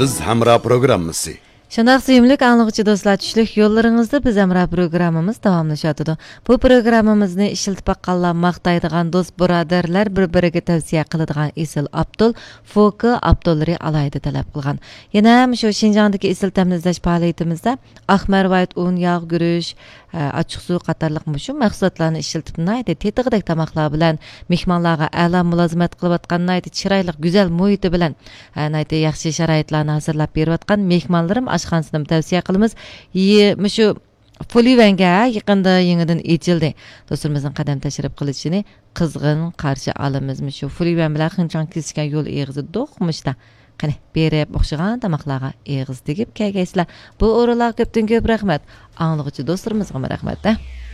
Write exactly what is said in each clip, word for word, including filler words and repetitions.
Biz Hamra programmasi. Şundaq suyumlik anlıqçı dostlar, tushlik yo'llaringizda biz Hamra programmamiz davomlashyapti. Bu programmamizni ishiltib baqqanlar maqtaydigan do'st birodarlar bir-biriga tavsiya qiladigan Esil Abdul Foki Abdulleri alayda talab qilgan. Yana shu Şinjandagi esil tamizlash faoliyatimizda Ahmarvayt un, yog' guruch, ochiq suv qatorliq shu mahsulotlarni ishiltib naydi tetig'idek tamoqlar bilan mehmonlarga a'lo mulozimat qilayotgan naydi chiroyli go'zal muhiti bilan naydi yaxshi sharoitlarni hozirlab berayotgan mehmonlarim oshxonasini tavsiya qilamiz. Shu Fulivanga yaqinda yangidan echildi. Do'stlarimizning qadam tashrif qilishini qizg'in qarshi olamiz. Shu Fulivan bilan Xinchang kesishgan yo'l eg'izi do'qmishda. Qani berib o'xshagan tamoqlarga eg'iz tegib kelgaysizlar. Bu o'rinlar ko'pdan ko'p rahmat. Angliqchi do'stlarimizga rahmat.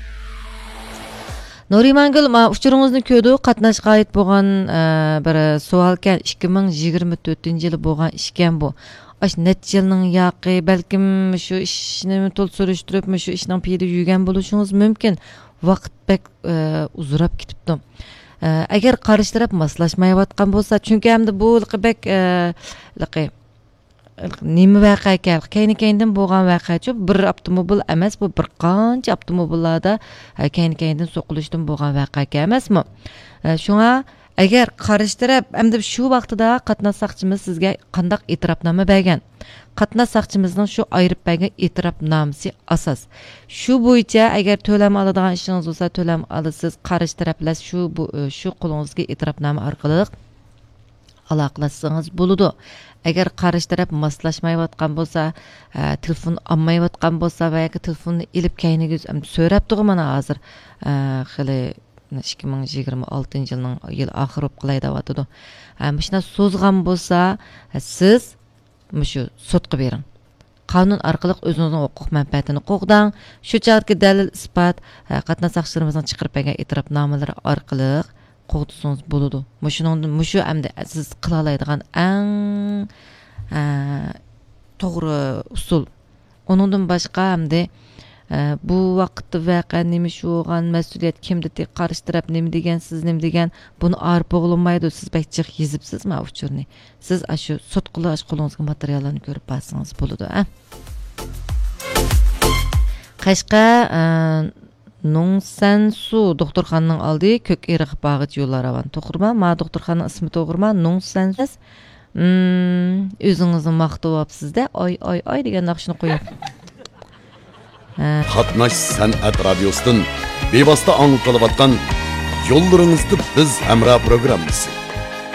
Norimangul, ma uchuringizni ko'rdi, qatnashga oid bo'lgan bir savolkan ikki ming yigirma to'rtinchi yil bo'lgan ishkan bu. Aş necha yilning yoqi, balkim shu ishni to'l surishtirib, shu ishning piyida yurgan bo'lishingiz mumkin. Vaqt bek uzrab ketibdi. Agar qarshi taraf moslashmayotgan bo'lsa, chunki hamda bu bek liqi nima voqea ekan, keyin-keyindan bo'lgan voqea-chi, bir avtomobil emas, bu bir qancha avtomobillarda keyin-keyindan so'qilishdan bo'lgan voqea emasmi? Shunga agar qarshi taraf hamda shu vaqtida qatnashsaqchimiz sizga qandaq e'tirofnoma bergan, qatnashsaqchimizning shu ayirib bergan e'tirofnomasi asos. Shu bo'yicha agar to'lam oladigan ishingiz bo'lsa, to'lam olasiz, qarshi taraflar shu shu qo'lingizga e'tirofnoma orqali aloqalashsangiz bo'ladi. Agar qarshi taraf moslashmayotgan bo'lsa, telefon olmayotgan bo'lsa va yoki telefonni ilib kaynigiz so'rab turib mana hozir xili ikki ming yigirma oltinchi yilning yil oxiri bo'lib qilay deyotdi. Shuna so'zgan bo'lsa, siz shu sudga bering. Qonun orqali o'zingizning huquq manfaatini qo'g'dang. Shu chaqki dalil isbot qatnashchilarimizning chiqarib bergan e'tirofnomalari orqali qo'g'disangiz bo'ladi. Mushuning mushu hamda siz qila oladigan eng to'g'ri usul. Uningdan boshqa hamda bu vaqtda voqea nima shu bo'lgan mas'uliyat kimda qarshi taraf nima degan, siz nima degan, buni arib bo'g'ilmaydi. Siz bakchiq yezibsiz ma uchurni. Siz shu sud qilish qo'lingizga materiallarni ko'rib barsangiz bo'ladi, ha. Qashqa Nongsansu doktorxonaning oldi ko'k eriq bag'ich yo'llar avan. To'g'rimi? Ma doktorxonaning ismi to'g'rimi? Nongsansiz. Hmm, o'zingizni maqtayapsiz-da. Oy oy oy degan naqshni qo'yib. Qatnash san'at radiosidan bevosita anglatilayotgan yo'llaringizda biz Hamra programmasi.